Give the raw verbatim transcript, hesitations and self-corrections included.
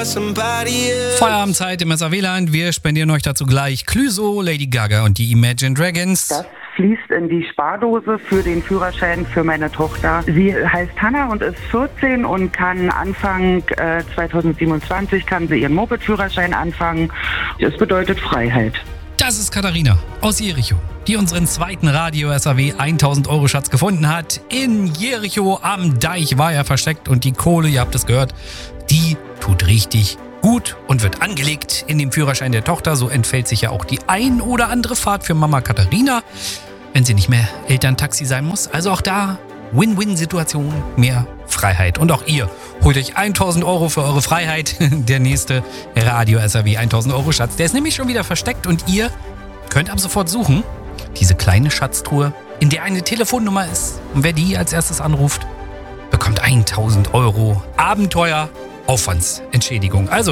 Feierabendzeit im S A W-Land. Wir spendieren euch dazu gleich Clüso, Lady Gaga und die Imagine Dragons. Das fließt in die Spardose für den Führerschein für meine Tochter. Sie heißt Hanna und ist vierzehn und kann Anfang äh, zwanzig siebenundzwanzig kann sie ihren Moped-Führerschein anfangen. Das bedeutet Freiheit. Das ist Katharina aus Jericho, die unseren zweiten Radio-S A W tausend Euro Schatz gefunden hat. In Jericho am Deich war er versteckt und die Kohle, ihr habt es gehört, die tut richtig gut und wird angelegt in den Führerschein der Tochter. So entfällt sich ja auch die ein oder andere Fahrt für Mama Katharina, wenn sie nicht mehr Elterntaxi sein muss. Also auch da Win-Win-Situation, mehr Freiheit. Und auch ihr holt euch tausend Euro für eure Freiheit. Der nächste Radio-S A W tausend Euro Schatz. Der ist nämlich schon wieder versteckt und ihr könnt ab sofort suchen. Diese kleine Schatztruhe, in der eine Telefonnummer ist. Und wer die als erstes anruft, bekommt tausend Euro Abenteuer Aufwandsentschädigung. Also